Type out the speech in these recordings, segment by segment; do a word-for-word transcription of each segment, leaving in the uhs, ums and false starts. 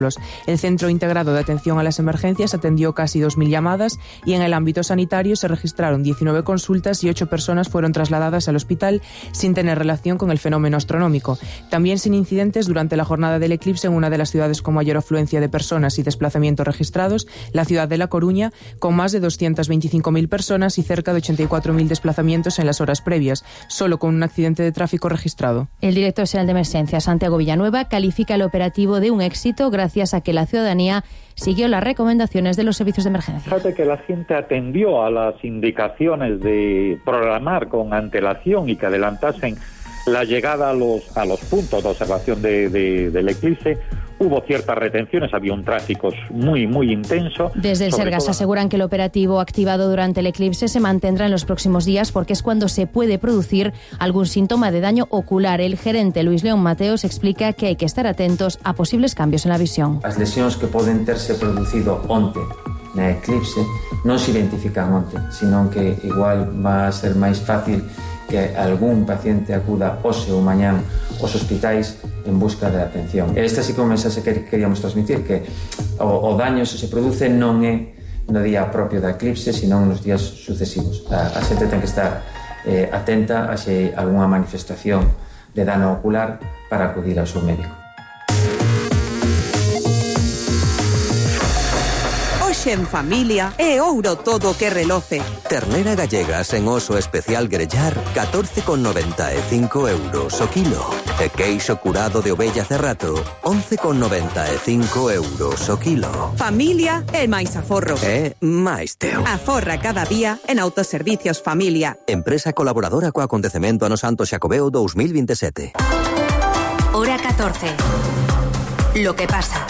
El Centro Integrado de Atención a las Emergencias atendió casi dos mil llamadas y en el ámbito sanitario se registraron diecinueve consultas y ocho personas fueron trasladadas al hospital sin tener relación con el fenómeno astronómico. También sin incidentes durante la jornada del eclipse en una de las ciudades con mayor afluencia de personas y desplazamientos registrados, la ciudad de La Coruña, con más de doscientas veinticinco mil personas y cerca de ochenta y cuatro mil desplazamientos en las horas previas, solo con un accidente de tráfico registrado. El director general de Emergencias, Santiago Villanueva, califica el operativo de un éxito gracias gracias a que la ciudadanía siguió las recomendaciones de los servicios de emergencia. Fíjate que la gente atendió a las indicaciones de programar con antelación y que adelantasen la llegada a los, a los puntos de observación de, de, del eclipse. Hubo ciertas retenciones, había un tráfico muy, muy intenso. Desde el Sergas todo... aseguran que el operativo activado durante el eclipse se mantendrá en los próximos días porque es cuando se puede producir algún síntoma de daño ocular. El gerente Luis León Mateos explica que hay que estar atentos a posibles cambios en la visión. As lesións que poden terse producido onte na eclipse non se identifican onte, senón que igual va a ser máis fácil que algún paciente acuda hoxe ou mañán aos hospitais en busca de atención. Este sí que é un mensaxe que queríamos transmitir, que o, o daño se se produce non é no día propio da eclipse, senón nos días sucesivos. A, a xente ten que estar eh, atenta a se algunha manifestación de dano ocular para acudir ao seu médico. En familia e ouro todo que reloce. Ternera gallega sen oso especial grellar catorce con noventa e cinco euros o kilo. E queixo curado de ovella cerrato once con noventa e cinco euros o kilo. Familia e máis aforro. E máis teo. Aforra cada día en Autoservicios Familia. Empresa colaboradora co acontecemento Ano Santo Xacobeo dos mil veintisiete. Hora catorce. Lo que pasa.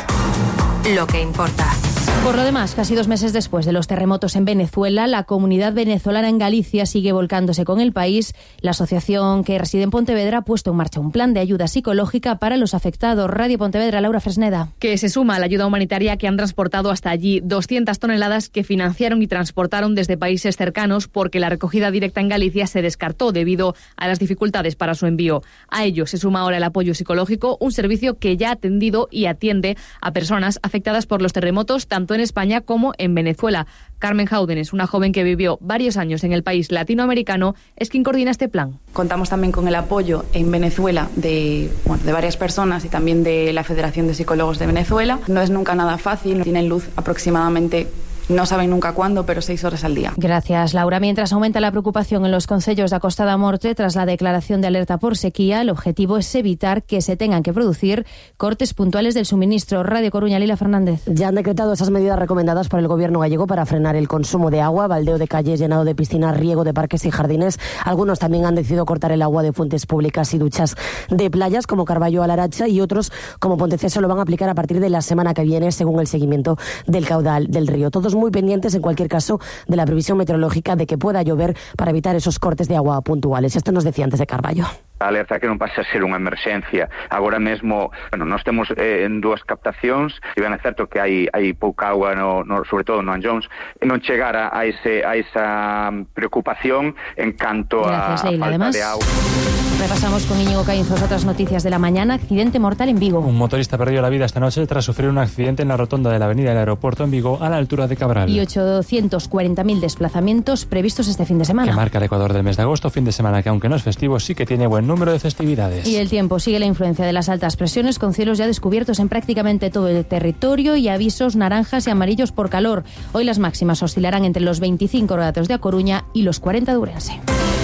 Lo que importa. Por lo demás, casi dos meses después de los terremotos en Venezuela, la comunidad venezolana en Galicia sigue volcándose con el país. La asociación que reside en Pontevedra ha puesto en marcha un plan de ayuda psicológica para los afectados. Radio Pontevedra, Laura Fresneda. Que se suma a la ayuda humanitaria que han transportado hasta allí doscientas toneladas que financiaron y transportaron desde países cercanos porque la recogida directa en Galicia se descartó debido a las dificultades para su envío. A ello se suma ahora el apoyo psicológico, un servicio que ya ha atendido y atiende a personas afectadas por los terremotos, tanto en España como en Venezuela. Carmen Jaúdenes, una joven que vivió varios años en el país latinoamericano, es quien coordina este plan. Contamos también con el apoyo en Venezuela de, bueno, de varias personas y también de la Federación de Psicólogos de Venezuela. No es nunca nada fácil, tienen luz aproximadamente... No saben nunca cuándo, pero seis horas al día. Gracias, Laura. Mientras aumenta la preocupación en los concellos da Costa da Morte tras la declaración de alerta por sequía, el objetivo es evitar que se tengan que producir cortes puntuales del suministro. Radio Coruña, Lila Fernández. Ya han decretado esas medidas recomendadas por el Gobierno gallego para frenar el consumo de agua, baldeo de calles, llenado de piscinas, riego de parques y jardines. Algunos también han decidido cortar el agua de fuentes públicas y duchas de playas, como Carballo a la Aracha, y otros, como Ponteceso, lo van a aplicar a partir de la semana que viene, según el seguimiento del caudal del río. Todos muy pendientes, en cualquier caso, de la previsión meteorológica de que pueda llover para evitar esos cortes de agua puntuales. Esto nos decía antes de Carballo. A alerta que non pasa a ser unha emerxencia. Agora mesmo, bueno, nós temos eh, en dúas captacións, e ben é certo que hai, hai pouca agua, no, no, sobre todo no Anllóns, non chegar a, a, ese, a esa preocupación en canto Gracias, a, Leila. a falta Además, de agua. Repasamos con Íñigo Caínzos otras noticias de la mañana. Accidente mortal en Vigo. Un motorista perdió la vida esta noche tras sufrir un accidente en la rotonda de la avenida del aeropuerto en Vigo, a la altura de Cabral. Y ochocientos cuarenta mil desplazamientos previstos este fin de semana. Que marca el Ecuador del mes de agosto, fin de semana que, aunque no es festivo, sí que tiene buen número de festividades. Y el tiempo sigue la influencia de las altas presiones, con cielos ya descubiertos en prácticamente todo el territorio y avisos naranjas y amarillos por calor. Hoy las máximas oscilarán entre los veinticinco grados de A Coruña y los cuarenta de Ourense.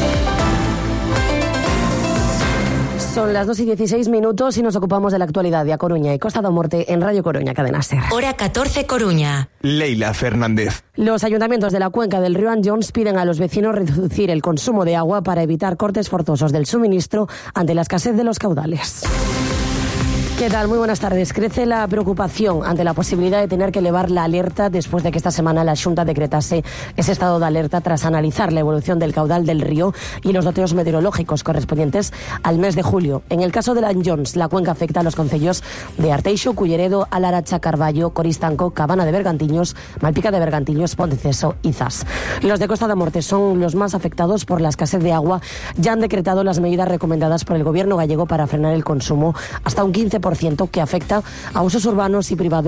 Son las dos y dieciséis minutos y nos ocupamos de la actualidad de A Coruña y Costa da Morte en Radio Coruña, Cadena Ser. Hora catorce, Coruña. Leila Fernández. Los ayuntamientos de la cuenca del río Anllóns piden a los vecinos reducir el consumo de agua para evitar cortes forzosos del suministro ante la escasez de los caudales. ¿Qué tal? Muy buenas tardes. Crece la preocupación ante la posibilidad de tener que elevar la alerta después de que esta semana la Xunta decretase ese estado de alerta tras analizar la evolución del caudal del río y los datos meteorológicos correspondientes al mes de julio. En el caso de la Anllóns, la cuenca afecta a los concellos de Arteixo, Culleredo, Alaracha, Carballo, Coristanco, Cabana de Bergantiños, Malpica de Bergantiños, Ponteceso y Zas. Los de Costa da Morte son los más afectados por la escasez de agua. Ya han decretado las medidas recomendadas por el Gobierno gallego para frenar el consumo hasta un quince por ciento por ciento, que afecta a usos urbanos y privados